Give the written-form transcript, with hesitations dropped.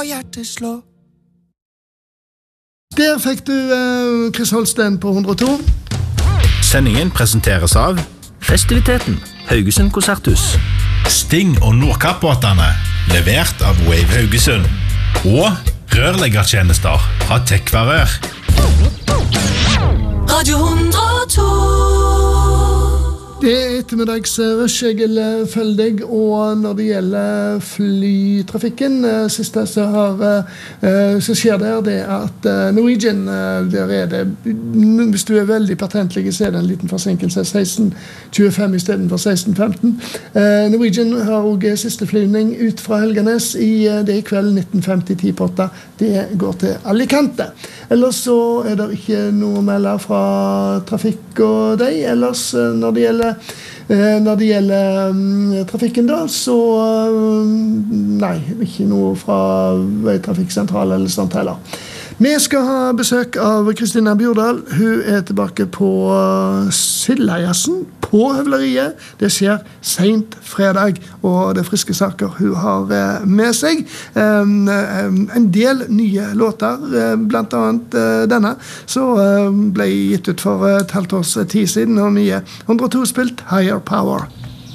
Hjerteslå. Der fikk du Chris Holsten på 102. Sendingen presenteres av Festiviteten, Haugesund Konserthus. Sting og Nordkappbåtene, levert av Wave Haugesund. Og rørleggertjenester fra Tekvarør. Radio 102. Det ettermiddagsrush, Egil Føldig, og når det gjelder flytrafikken, siste så skjer det at Norwegian, der det, hvis du veldig patentlig, så det en liten forsinkelse, 16.25 i stedet for 16.15. Norwegian har også siste flyvning ut fra Helganes det i kveld 19.50 på 8. Det går til Alicante. Ellers så det ikke noe å melde fra trafikk og deg, ellers når det gjelder trafikken da, så nei, ikke noe fra veitrafikksentral eller sånt heller. Vi skal ha besøk av Kristina Bjordal. Hun tilbake på Silleiersen på Høvleriet. Det skjer sent fredag, og det friske saker hun har med seg. En del nye låter, blant annet denne, så ble gitt ut for et halvt års tid siden, og nye 102 spilt Higher Power.